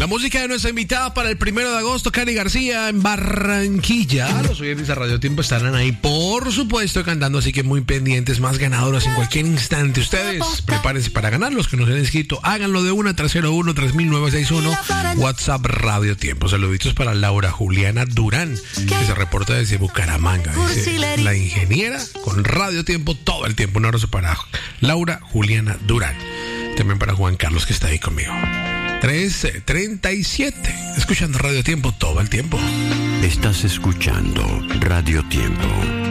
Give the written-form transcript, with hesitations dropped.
La música de nuestra invitada para el 1 de agosto, Cari García, en Barranquilla. Los oyentes de Radio Tiempo estarán ahí, por supuesto, cantando, así que muy pendientes, más ganadoras en cualquier instante. Ustedes prepárense para ganar. Los que no se han inscrito, háganlo de 1-301-3961, WhatsApp Radio Tiempo. Saluditos para Laura Juliana Durán, que se reporta desde Bucaramanga. Dice, la ingeniera con Radio Tiempo todo el tiempo. Un abrazo para Laura Juliana Durán. También para Juan Carlos, que está ahí conmigo. 3:37, escuchando Radio Tiempo todo el tiempo. Estás escuchando Radio Tiempo.